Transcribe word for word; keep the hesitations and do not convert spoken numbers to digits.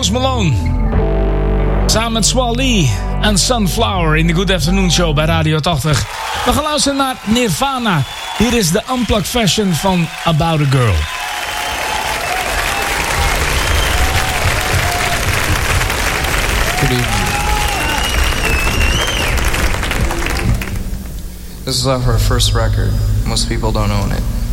Post Malone. Samen met Swally en Sunflower in de Good Afternoon Show bij Radio tachtig. We gaan luisteren naar Nirvana. Hier is de unplugged version van About a Girl. Good evening. This is off our first record. Most people don't own it.